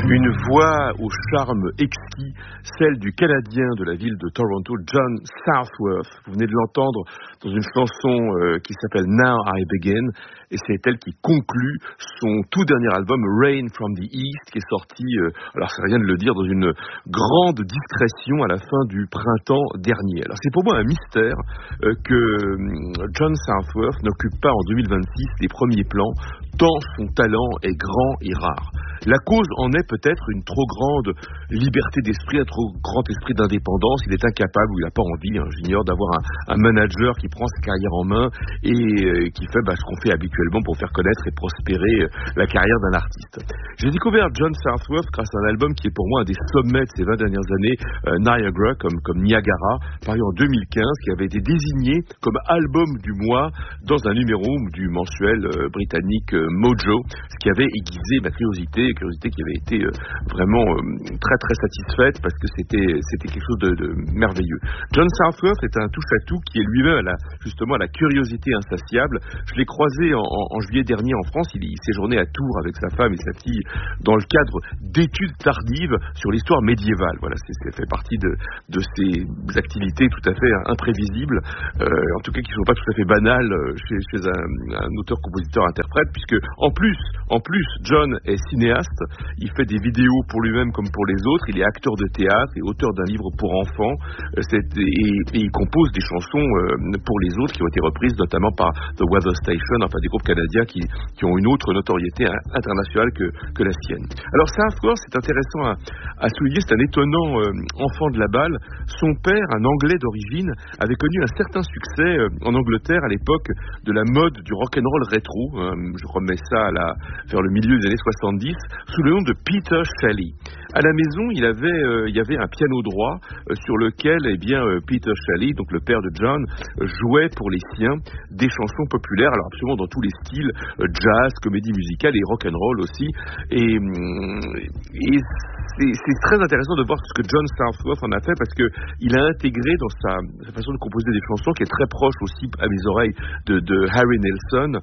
Une voix au charme exquis, celle du Canadien de la ville de Toronto, John Southworth. Vous venez de l'entendre dans une chanson qui s'appelle Now I Begin, et c'est elle qui conclut son tout dernier album Rain from the East, qui est sorti, alors c'est rien de le dire, dans une grande discrétion à la fin du printemps dernier. Alors c'est pour moi un mystère que John Southworth n'occupe pas en 2026 les premiers plans, tant son talent est grand et rare. La cause en est peut-être une trop grande liberté d'esprit, un trop grand esprit d'indépendance. Il est incapable, ou il n'a pas envie, j'ignore, d'avoir un manager qui prend sa carrière en main et qui fait ce qu'on fait habituellement pour faire connaître et prospérer la carrière d'un artiste. J'ai découvert John Southworth grâce à un album qui est pour moi un des sommets de ces 20 dernières années, Niagara, comme Niagara, paru en 2015, qui avait été désigné comme album du mois dans un numéro du mensuel britannique Mojo, ce qui avait aiguisé ma curiosité qui avait été vraiment très très satisfaite parce que c'était quelque chose de merveilleux. John Southworth est un touche-à-tout qui est lui-même justement à la curiosité insatiable. Je l'ai croisé en juillet dernier en France. Il séjournait à Tours avec sa femme et sa fille dans le cadre d'études tardives sur l'histoire médiévale. Voilà, ça fait partie de ces activités tout à fait imprévisibles, en tout cas qui ne sont pas tout à fait banales chez un auteur, compositeur, interprète, puisque en plus John est cinéaste. Il fait des vidéos pour lui-même comme pour les autres. Il est acteur de théâtre et auteur d'un livre pour enfants. Et il compose des chansons pour les autres qui ont été reprises notamment par The Weather Station, enfin des groupes canadiens qui ont une autre notoriété internationale que la sienne. Alors Southworth, c'est intéressant à souligner, c'est un étonnant enfant de la balle. Son père, un Anglais d'origine, avait connu un certain succès en Angleterre à l'époque de la mode du rock'n'roll rétro. Je remets ça vers le milieu des années 70, sous le nom de Peter Shelley. À la maison, il y avait un piano droit sur lequel Peter Shelley, donc le père de John, jouait pour les siens des chansons populaires, alors absolument dans tous les styles, jazz, comédie musicale et rock'n'roll aussi. Et c'est très intéressant de voir ce que John Southworth en a fait, parce que il a intégré dans sa façon de composer des chansons, qui est très proche aussi à mes oreilles de Harry Nilsson.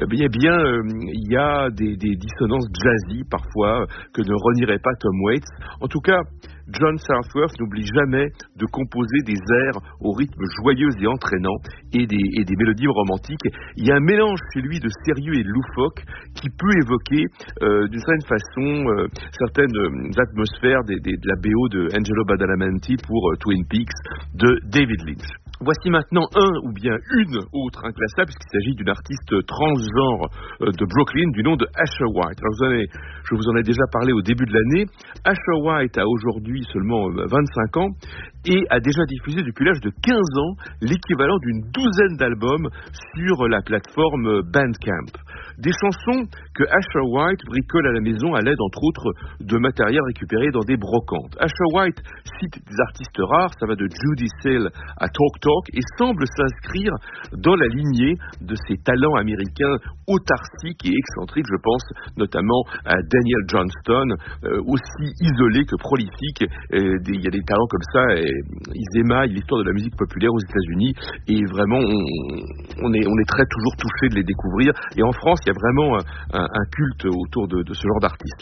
Il y a des dissonances jazzy parfois que ne renierait pas Tom Waits. En tout cas, John Southworth n'oublie jamais de composer des airs au rythme joyeux et entraînant et des mélodies romantiques. Il y a un mélange chez lui de sérieux et de loufoque qui peut évoquer d'une certaine façon certaines atmosphères de la BO de Angelo Badalamenti pour Twin Peaks de David Lynch. Voici maintenant un ou bien une autre inclassable, puisqu'il s'agit d'une artiste transgenre de Brooklyn du nom de Asher White. Alors je vous en ai déjà parlé au début de l'année. Asher White a aujourd'hui seulement 25 ans et a déjà diffusé depuis l'âge de 15 ans l'équivalent d'une douzaine d'albums sur la plateforme Bandcamp. Des chansons que Asher White bricole à la maison à l'aide, entre autres, de matériel récupéré dans des brocantes. Asher White cite des artistes rares, ça va de Judy Seal à Talk Talk, et semble s'inscrire dans la lignée de ces talents américains autarciques et excentriques. Je pense notamment à Daniel Johnston, aussi isolé que prolifique. Il y a des talents comme ça, et ils émaillent l'histoire de la musique populaire aux États-Unis, et vraiment on est très toujours touché de les découvrir. Et en France, il y a vraiment un culte autour de ce genre d'artistes.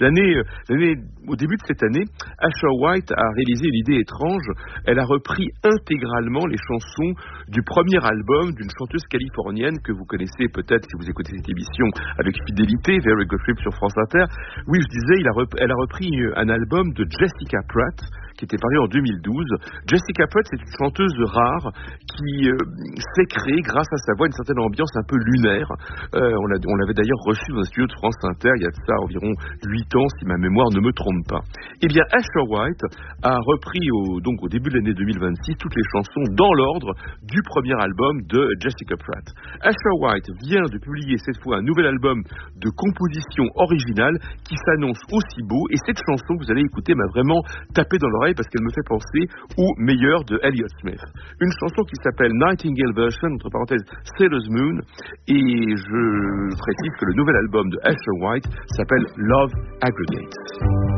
Au début de cette année, Asher White a réalisé une idée étrange. Elle a repris intégralement les chansons du premier album d'une chanteuse californienne que vous connaissez peut-être si vous écoutez cette émission avec fidélité, Very Good Trip sur France Inter. Oui, je disais, elle a repris un album de Jessica Pratt qui était paru en 2012. Jessica Pratt, c'est une chanteuse rare qui s'est créée grâce à sa voix une certaine ambiance un peu lunaire. On l'avait d'ailleurs reçue dans un studio de France Inter il y a de ça environ 8 ans, si ma mémoire ne me trompe pas. Eh bien, Asher White a repris au début de l'année 2026 toutes les chansons dans l'ordre du premier album de Jessica Pratt. Asher White vient de publier cette fois un nouvel album de composition originale qui s'annonce aussi beau, et cette chanson que vous allez écouter m'a vraiment tapé dans l'oreille parce qu'elle me fait penser au meilleur de Elliott Smith. Une chanson qui s'appelle Nightingale Version, entre parenthèses Sailor's Moon, et je précise que le nouvel album de Asher White s'appelle Love Aggregates.